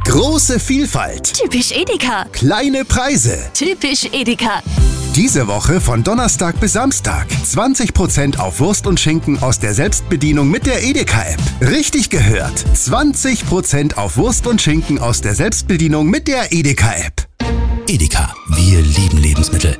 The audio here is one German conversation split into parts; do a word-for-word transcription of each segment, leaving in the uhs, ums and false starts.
Große Vielfalt. Typisch Edeka. Kleine Preise. Typisch Edeka. Diese Woche von Donnerstag bis Samstag. zwanzig Prozent auf Wurst und Schinken aus der Selbstbedienung mit der Edeka-App. Richtig gehört. zwanzig Prozent auf Wurst und Schinken aus der Selbstbedienung mit der Edeka-App. Edeka, wir lieben Lebensmittel.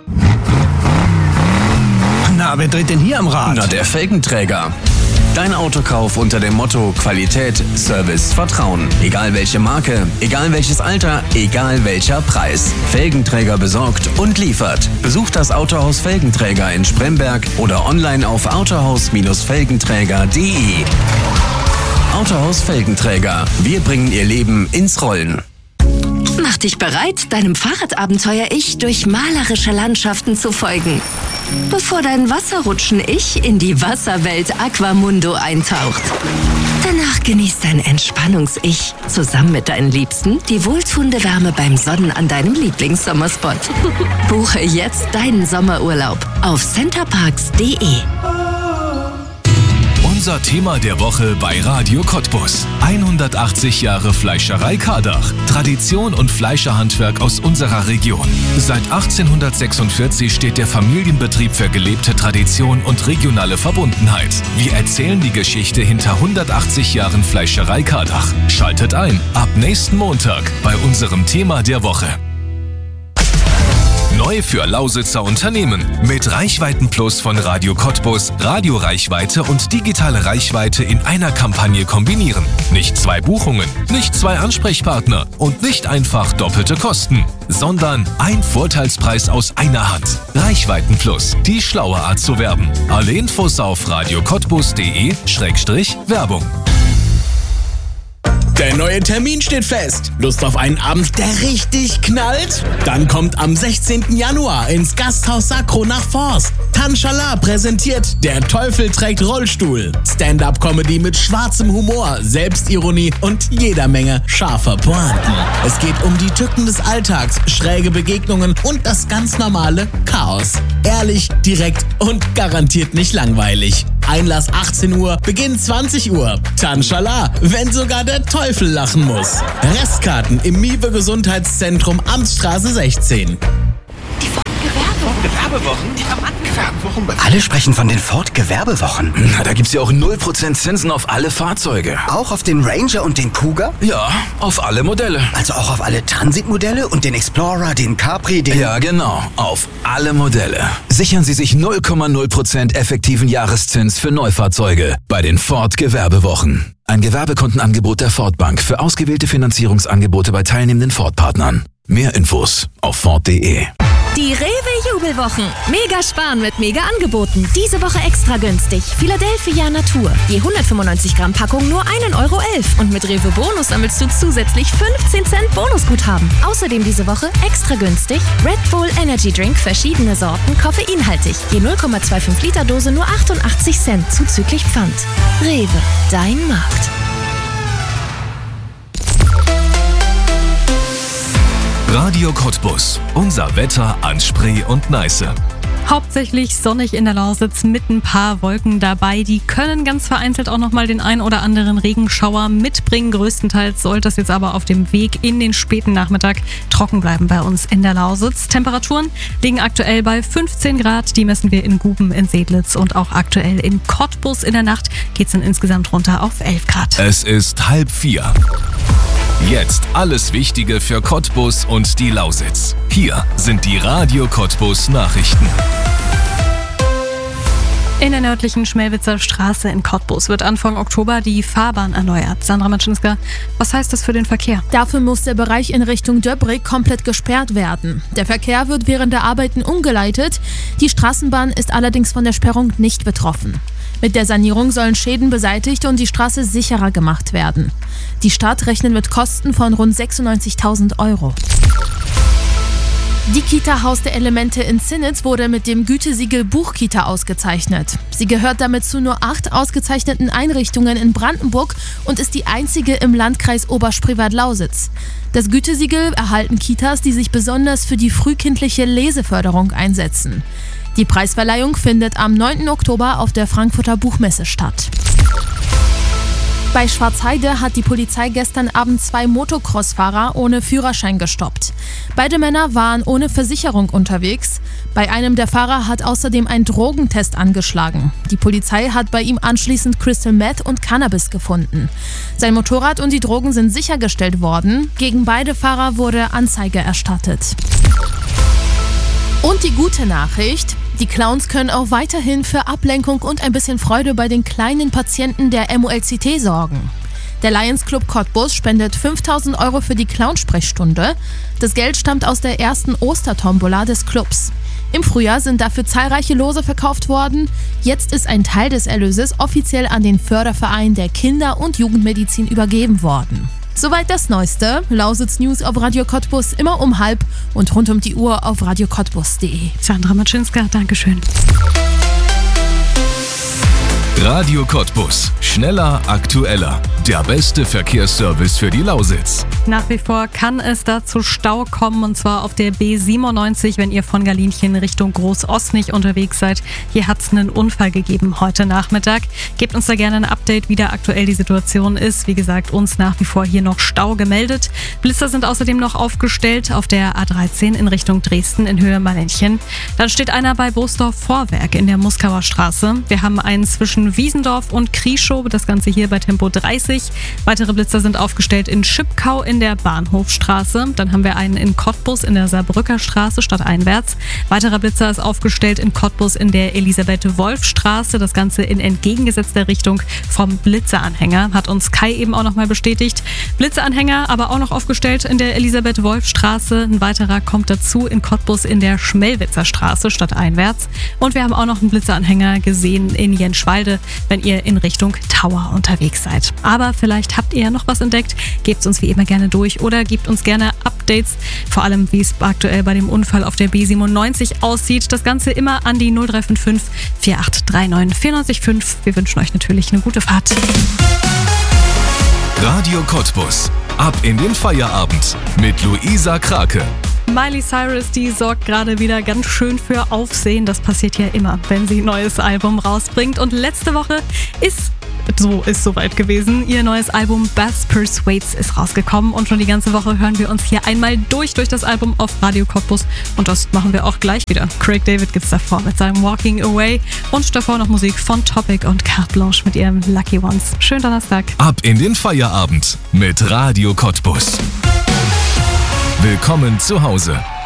Na, wer dreht denn hier am Rad? Na, der Felgenträger. Dein Autokauf unter dem Motto Qualität, Service, Vertrauen. Egal welche Marke, egal welches Alter, egal welcher Preis. Felgenträger besorgt und liefert. Besucht das Autohaus Felgenträger in Spremberg oder online auf autohaus Felgenträger punkt de. Autohaus Felgenträger. Wir bringen Ihr Leben ins Rollen. Mach dich bereit, deinem Fahrradabenteuer-Ich durch malerische Landschaften zu folgen. Bevor dein Wasserrutschen-Ich in die Wasserwelt Aquamundo eintaucht. Danach genießt dein Entspannungs-Ich zusammen mit deinen Liebsten die wohltuende Wärme beim Sonnen an deinem Lieblingssommerspot. Buche jetzt deinen Sommerurlaub auf centerparks punkt de. Unser Thema der Woche bei Radio Cottbus. hundertachtzig Jahre Fleischerei Kardach. Tradition und Fleischerhandwerk aus unserer Region. Seit achtzehnhundertsechsundvierzig steht der Familienbetrieb für gelebte Tradition und regionale Verbundenheit. Wir erzählen die Geschichte hinter hundertachtzig Jahren Fleischerei Kardach. Schaltet ein ab nächsten Montag bei unserem Thema der Woche. Neu für Lausitzer Unternehmen. Mit Reichweiten-Plus von Radio Cottbus, Radioreichweite und digitale Reichweite in einer Kampagne kombinieren. Nicht zwei Buchungen, nicht zwei Ansprechpartner und nicht einfach doppelte Kosten, sondern ein Vorteilspreis aus einer Hand. Reichweiten-Plus, die schlaue Art zu werben. Alle Infos auf radiocottbus punkt de Schrägstrich Werbung. Der neue Termin steht fest. Lust auf einen Abend, der richtig knallt? Dann kommt am sechzehnten Januar ins Gasthaus Sakro nach Forst. Tanschalah präsentiert Der Teufel trägt Rollstuhl. Stand-up-Comedy mit schwarzem Humor, Selbstironie und jeder Menge scharfer Pointen. Es geht um die Tücken des Alltags, schräge Begegnungen und das ganz normale Chaos. Ehrlich, direkt und garantiert nicht langweilig. Einlass achtzehn Uhr, Beginn zwanzig Uhr. Tanschalah, wenn sogar der Teufel lachen muss. Restkarten im Miwe Gesundheitszentrum Amtsstraße sechzehn. Die Ford-Gewerbewochen, die haben Gewerbewochen. Alle sprechen von den Ford-Gewerbewochen. Na, da gibt's ja auch null Prozent Zinsen auf alle Fahrzeuge. Auch auf den Ranger und den Kuga? Ja, auf alle Modelle. Also auch auf alle Transitmodelle und den Explorer, den Capri, den... Ja, genau. Auf alle Modelle. Sichern Sie sich null Komma null Prozent effektiven Jahreszins für Neufahrzeuge bei den Ford-Gewerbewochen. Ein Gewerbekundenangebot der Ford Bank für ausgewählte Finanzierungsangebote bei teilnehmenden Ford-Partnern. Mehr Infos auf ford punkt de. Die Rewe-Jubelwochen. Mega sparen mit mega Angeboten. Diese Woche extra günstig. Philadelphia Natur. Je hundertfünfundneunzig Gramm Packung nur ein Euro elf. Und mit Rewe Bonus sammelst du zusätzlich fünfzehn Cent Bonusguthaben. Außerdem diese Woche extra günstig Red Bull Energy Drink, verschiedene Sorten, koffeinhaltig. Je null Komma fünfundzwanzig Liter Dose nur achtundachtzig Cent zuzüglich Pfand. Rewe, dein Markt. Radio Cottbus. Unser Wetter an Spree und Neiße. Hauptsächlich sonnig in der Lausitz mit ein paar Wolken dabei. Die können ganz vereinzelt auch nochmal den ein oder anderen Regenschauer mitbringen. Größtenteils sollte es jetzt aber auf dem Weg in den späten Nachmittag trocken bleiben bei uns in der Lausitz. Temperaturen liegen aktuell bei fünfzehn Grad. Die messen wir in Guben, in Sedlitz und auch aktuell in Cottbus. In der Nacht geht es dann insgesamt runter auf elf Grad. Es ist halb vier. Jetzt alles Wichtige für Cottbus und die Lausitz. Hier sind die Radio Cottbus Nachrichten. In der nördlichen Schmelwitzer Straße in Cottbus wird Anfang Oktober die Fahrbahn erneuert. Sandra Matschinska, was heißt das für den Verkehr? Dafür muss der Bereich in Richtung Döbrig komplett gesperrt werden. Der Verkehr wird während der Arbeiten umgeleitet. Die Straßenbahn ist allerdings von der Sperrung nicht betroffen. Mit der Sanierung sollen Schäden beseitigt und die Straße sicherer gemacht werden. Die Stadt rechnet mit Kosten von rund sechsundneunzigtausend Euro. Die Kita Haus der Elemente in Zinnitz wurde mit dem Gütesiegel Buchkita ausgezeichnet. Sie gehört damit zu nur acht ausgezeichneten Einrichtungen in Brandenburg und ist die einzige im Landkreis Oberspreewald-Lausitz. Das Gütesiegel erhalten Kitas, die sich besonders für die frühkindliche Leseförderung einsetzen. Die Preisverleihung findet am neunten Oktober auf der Frankfurter Buchmesse statt. Bei Schwarzheide hat die Polizei gestern Abend zwei Motocross-Fahrer ohne Führerschein gestoppt. Beide Männer waren ohne Versicherung unterwegs. Bei einem der Fahrer hat außerdem ein Drogentest angeschlagen. Die Polizei hat bei ihm anschließend Crystal Meth und Cannabis gefunden. Sein Motorrad und die Drogen sind sichergestellt worden. Gegen beide Fahrer wurde Anzeige erstattet. Und die gute Nachricht: Die Clowns können auch weiterhin für Ablenkung und ein bisschen Freude bei den kleinen Patienten der M O L C T sorgen. Der Lions Club Cottbus spendet fünftausend Euro für die Clownsprechstunde. Das Geld stammt aus der ersten Ostertombola des Clubs. Im Frühjahr sind dafür zahlreiche Lose verkauft worden. Jetzt ist ein Teil des Erlöses offiziell an den Förderverein der Kinder- und Jugendmedizin übergeben worden. Soweit das Neueste. Lausitz News auf Radio Cottbus immer um halb und rund um die Uhr auf radio cottbus punkt de. Sandra Matschinska, Dankeschön. Radio Cottbus. Schneller, aktueller. Der beste Verkehrsservice für die Lausitz. Nach wie vor kann es da zu Stau kommen, und zwar auf der B siebenundneunzig, wenn ihr von Galinchen Richtung Groß-Osnich unterwegs seid. Hier hat es einen Unfall gegeben heute Nachmittag. Gebt uns da gerne ein Update, wie da aktuell die Situation ist. Wie gesagt, uns nach wie vor hier noch Stau gemeldet. Blitzer sind außerdem noch aufgestellt auf der A dreizehn in Richtung Dresden in Höhe Malenchen. Dann steht einer bei Boosdorf-Vorwerk in der Muskauer Straße. Wir haben einen zwischen Wiesendorf und Krieschow, das Ganze hier bei Tempo dreißig. Weitere Blitzer sind aufgestellt in Schipkau in der Bahnhofstraße. Dann haben wir einen in Cottbus in der Saarbrücker Straße stadteinwärts. Weiterer Blitzer ist aufgestellt in Cottbus in der Elisabeth-Wolf-Straße. Das Ganze in entgegengesetzter Richtung vom Blitzeranhänger. Hat uns Kai eben auch nochmal bestätigt. Blitzeranhänger aber auch noch aufgestellt in der Elisabeth-Wolf-Straße. Ein weiterer kommt dazu in Cottbus in der Schmelwitzer Straße stadteinwärts. Und wir haben auch noch einen Blitzeranhänger gesehen in Jenschwalde, wenn ihr in Richtung Tower unterwegs seid. Aber vielleicht habt ihr ja noch was entdeckt. Gebt uns wie immer gerne durch oder gebt uns gerne Updates, vor allem wie es aktuell bei dem Unfall auf der B siebenundneunzig aussieht. Das Ganze immer an die null drei fünf fünf, vier acht drei neun, vier neun fünf. Wir wünschen euch natürlich eine gute Fahrt. Radio Cottbus. Ab in den Feierabend mit Luisa Krake. Miley Cyrus, die sorgt gerade wieder ganz schön für Aufsehen. Das passiert ja immer, wenn sie ein neues Album rausbringt. Und letzte Woche ist, so ist soweit gewesen, ihr neues Album Bass Persuades ist rausgekommen. Und schon die ganze Woche hören wir uns hier einmal durch durch das Album auf Radio Cottbus. Und das machen wir auch gleich wieder. Craig David gibt's davor mit seinem Walking Away. Und davor noch Musik von Topic und Carte Blanche mit ihrem Lucky Ones. Schönen Donnerstag. Ab in den Feierabend mit Radio Cottbus. Willkommen zu Hause.